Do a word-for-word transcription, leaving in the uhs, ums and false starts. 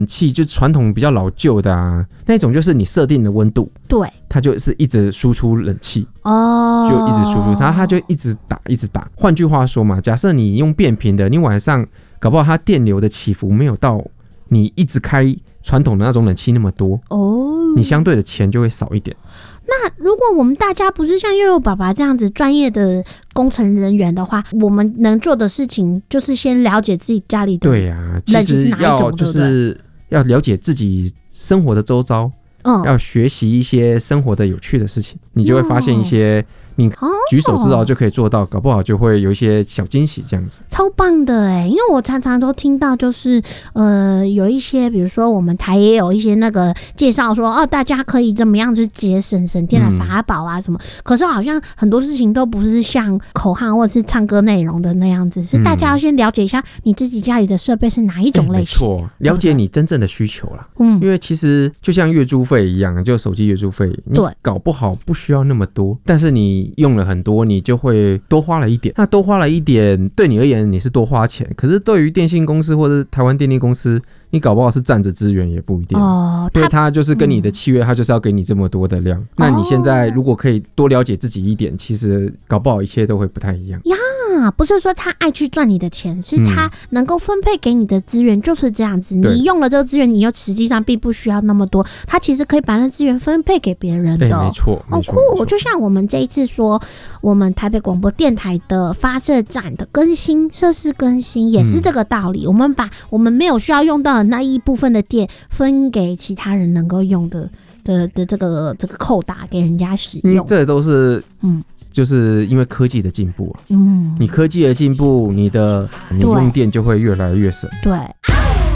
冷气就传统比较老旧的啊，那种就是你设定的温度， 对， 它就是一直输出冷气哦， 就一直输出，它它就一直打一直打。换句话说嘛，假设你用变频的，你晚上搞不好它电流的起伏没有到你一直开传统的那种冷气那么多哦，你相对的钱就会少一点。 那如果我们大家不是像悠悠爸爸这样子专业的工程人员的话，我们能做的事情就是先了解自己家里的对啊，其实要就是要了解自己生活的周遭，嗯，要学习一些生活的有趣的事情，你就会发现一些你举手之劳就可以做到，搞不好就会有一些小惊喜这样子。 超棒的哎！因为我常常都听到，就是呃，有一些，比如说我们台也有一些那个介绍说，哦，大家可以怎么样去节省省电的法宝啊什么。嗯、可是好像很多事情都不是像口号或者是唱歌内容的那样子，是大家要先了解一下你自己家里的设备是哪一种类型。 欸、没错，了解你真正的需求啦。嗯，因为其实就像月租费一样，就手机月租费，你搞不好不需要那么多，但是你用了很多，你就会多花了一点。那多花了一点，对你而言你是多花钱，可是对于电信公司或者台湾电力公司，你搞不好是占着资源也不一定哦。对，他就是跟你的契约，他就是要给你这么多的量。嗯、那你现在如果可以多了解自己一点，其实搞不好一切都会不太一样呀。不是说他爱去赚你的钱，是他能够分配给你的资源就是这样子。嗯、你用了这个资源，你又实际上并不需要那么多，他其实可以把那资源分配给别人的。 欸、没错， 好酷！就像我们这一次说，我们台北广播电台的发射站的更新设施更新也是这个道理。嗯、我们把我们没有需要用到的那一部分的电分给其他人能够用的的的这个这个扣打给人家使用。 嗯、这都是嗯。就是因为科技的进步啊，嗯，你科技的进步，你的你用电就会越来越省。 对。